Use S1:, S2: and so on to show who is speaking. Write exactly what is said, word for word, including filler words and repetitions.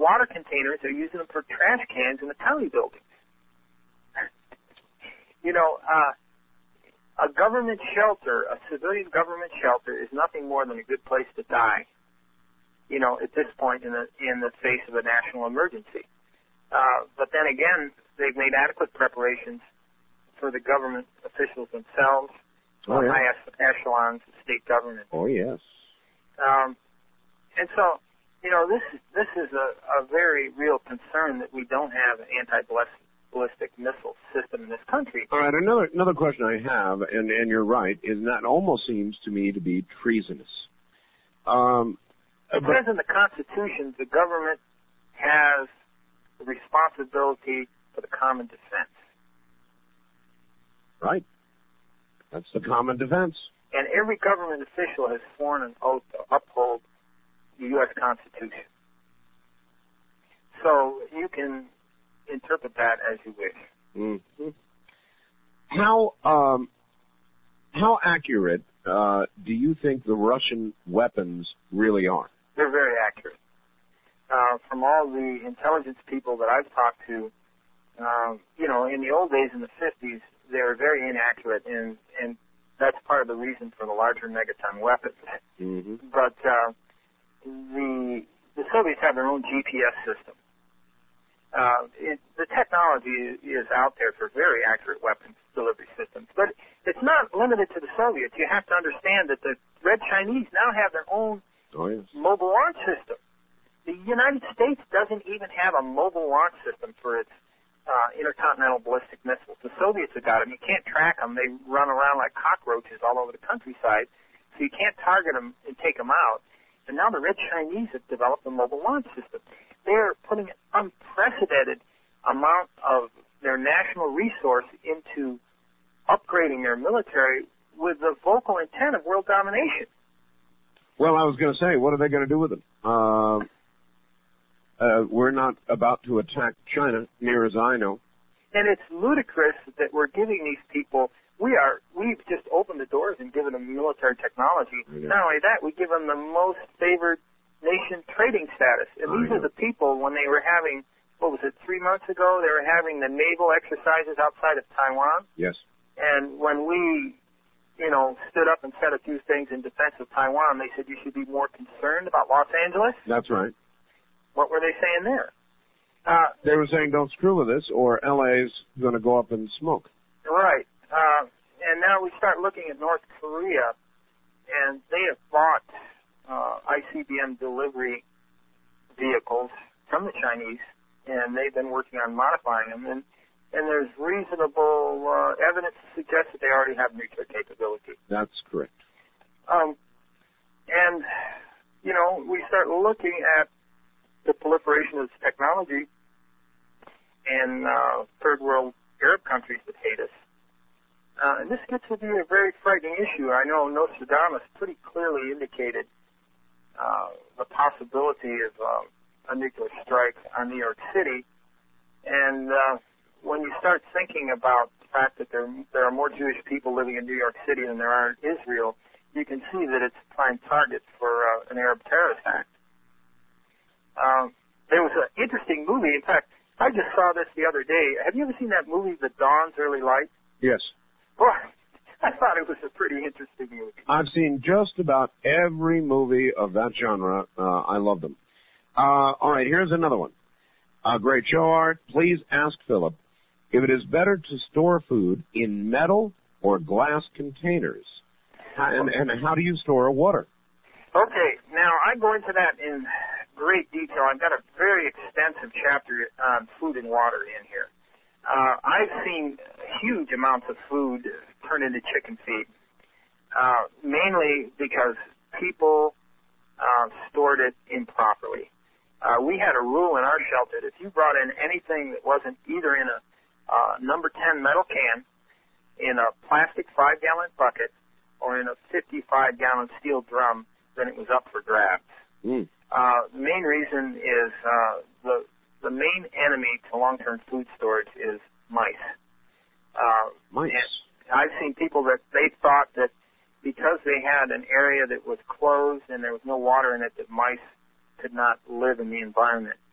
S1: water containers, they're using them for trash cans in the county buildings. You know, uh, a government shelter, a civilian government shelter, is nothing more than a good place to die, you know, at this point in the in the face of a national emergency. Uh, but then again, they've made adequate preparations for the government officials themselves,
S2: oh,
S1: the
S2: yeah.
S1: highest echelons of state government.
S2: Oh, yes.
S1: Um, and so, you know, this, this is a, a very real concern that we don't have an anti-ballistic ballistic missile system in this country.
S2: All right, another another question I have, and, and you're right, is that almost seems to me to be treasonous. Um,
S1: it
S2: but,
S1: says in the Constitution the government has the responsibility for the common defense.
S2: Right. That's the common defense.
S1: And every government official has sworn an oath to uphold the U S Constitution. So you can interpret that as you wish.
S2: Mm-hmm. How um, how accurate uh, do you think the Russian weapons really are?
S1: They're very accurate. Uh, from all the intelligence people that I've talked to, um, you know, in the old days in the fifties, they were very inaccurate, and, and that's part of the reason for the larger megaton weapons.
S2: Mm-hmm.
S1: But uh, the the Soviets have their own G P S system. Uh, it, the technology is out there for very accurate weapons delivery systems, but it's not limited to the Soviets. You have to understand that the Red Chinese now have their own
S2: oh, yes.
S1: mobile launch system. The United States doesn't even have a mobile launch system for its uh, intercontinental ballistic missiles. The Soviets have got them. You can't track them. They run around like cockroaches all over the countryside, so you can't target them and take them out. And now the Red Chinese have developed a mobile launch system. They're putting an unprecedented amount of their national resource into upgrading their military with the vocal intent of world domination.
S2: Well, I was going to say, what are they going to do with them? Uh, uh, we're not about to attack China, near as I know.
S1: And it's ludicrous that we're giving these people, we are, we've just opened the doors and given them military technology.
S2: Yeah.
S1: Not only that, we give them the most favored nation trading status. And these are the people, when they were having, what was it, three months ago, they were having the naval exercises outside of Taiwan.
S2: Yes.
S1: And when we, you know, stood up and said a few things in defense of Taiwan, they said you should be more concerned about Los Angeles.
S2: That's right.
S1: What were they saying there? Uh,
S2: they were saying don't screw with this or L A's going to go up in smoke.
S1: Right. Uh, and now we start looking at North Korea, and they have bought Uh, I C B M delivery vehicles from the Chinese, and they've been working on modifying them. And, and there's reasonable uh, evidence to suggest that they already have nuclear capability.
S2: That's correct.
S1: Um, and, you know, we start looking at the proliferation of this technology in uh, third world Arab countries that hate us. Uh, and this gets to be a very frightening issue. I know Nostradamus pretty clearly indicated Uh, the possibility of uh, a nuclear strike on New York City. And uh, when you start thinking about the fact that there, there are more Jewish people living in New York City than there are in Israel, you can see that it's a prime target for uh, an Arab terrorist act. Um, there was an interesting movie. In fact, I just saw this the other day. Have you ever seen that movie, The Dawn's Early Light?
S2: Yes.
S1: Boy, I thought it was a pretty interesting movie.
S2: I've seen just about every movie of that genre. Uh, I love them. Uh, all right, here's another one. Uh, great show, Art. Please ask Philip if it is better to store food in metal or glass containers. And, and how do you store water?
S1: Okay, now I go into that in great detail. I've got a very extensive chapter on food and water in here. Uh, I've seen huge amounts of food turn into chicken feed, uh, mainly because people uh, stored it improperly. Uh, we had a rule in our shelter that if you brought in anything that wasn't either in a uh, number ten metal can, in a plastic five-gallon bucket, or in a fifty-five gallon steel drum, then it was up for grabs.
S2: Mm.
S1: Uh, the main reason is uh, the the main enemy to long-term food storage is mice. Uh,
S2: mice.
S1: I've seen people that they thought that because they had an area that was closed and there was no water in it, that mice could not live in the environment.